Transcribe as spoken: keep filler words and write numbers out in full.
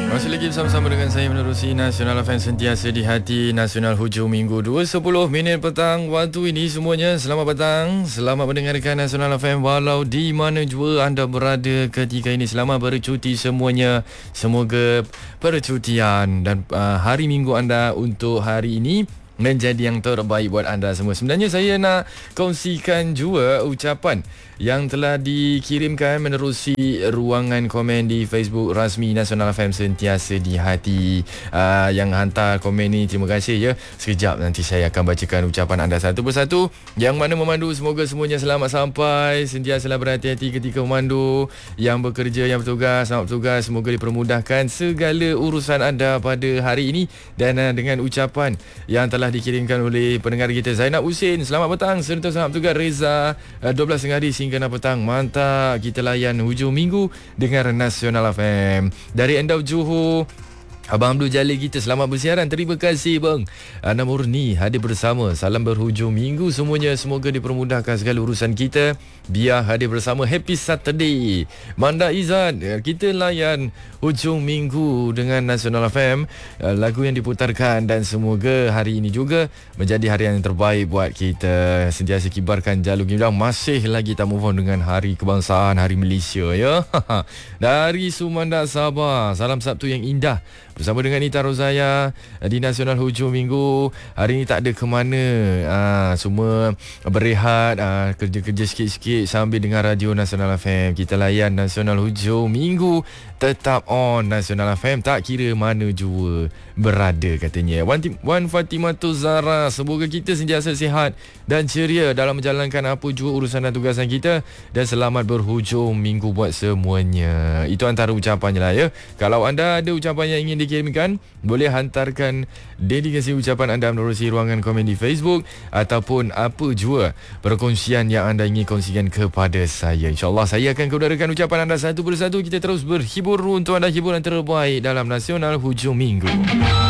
Masih lagi bersama-sama dengan saya menerusi Nasional F M sentiasa di hati Nasional hujung minggu dua sepuluh minit petang waktu ini semuanya. Selamat petang, selamat mendengarkan Nasional F M walau di mana jua anda berada ketika ini. Selamat bercuti semuanya. Semoga percutian dan uh, hari minggu anda untuk hari ini menjadi yang terbaik buat anda semua. Sebenarnya saya nak kongsikan juga ucapan yang telah dikirimkan menerusi ruangan komen di Facebook rasmi Nasional F M sentiasa di hati. Uh, yang hantar komen ni terima kasih ya. Sekejap nanti saya akan bacakan ucapan anda satu persatu. Yang mana memandu semoga semuanya selamat sampai, sentiasalah berhati-hati ketika memandu. Yang bekerja, yang bertugas, selamat bertugas, semoga dipermudahkan segala urusan anda pada hari ini. Dan uh, dengan ucapan yang telah dikirimkan oleh pendengar kita Zainab Husin, selamat petang serta selamat bertugas Reza, uh, dua belas tengah hari hingga enam petang. Mantap, kita layan hujung minggu dengan Nasional F M. Dari Endau Johor, Abang Abdul Jalil kita, selamat bersiaran. Terima kasih bang. Ana Murni hadir bersama. Salam berhujung minggu semuanya. Semoga dipermudahkan segala urusan kita. Biar hadir bersama. Happy Saturday. Manda Izan, kita layan hujung minggu dengan Nasional F M. Lagu yang diputarkan dan semoga hari ini juga menjadi hari yang terbaik buat kita. Sentiasa kibarkan jalur gemilang. Masih lagi tak move on dengan Hari Kebangsaan, Hari Malaysia ya. Dari Sumanda Sabah, salam Sabtu yang indah bersama dengan Nita Rozaya di Nasional hujung minggu. Hari ini tak ada ke mana, ha, semua berehat, ha, kerja-kerja sikit-sikit sambil dengar radio Nasional F M. Kita layan Nasional hujung minggu, tetap on Nasional F M, tak kira mana jua berada katanya. Wan, Wan Fatimah Zara, semoga kita sentiasa sihat dan ceria dalam menjalankan apa jua urusan dan tugasan kita, dan selamat berhujung minggu buat semuanya. Itu antara ucapannya lah ya. Kalau anda ada ucapan yang ingin dikirimkan, boleh hantarkan dedikasi ucapan anda menerusi ruangan komen di Facebook ataupun apa jua perkongsian yang anda ingin kongsikan kepada saya. InsyaAllah saya akan keudarakan ucapan anda satu persatu. Kita terus berhibur untuk anda, hiburan terbaik dalam Nasional hujung minggu.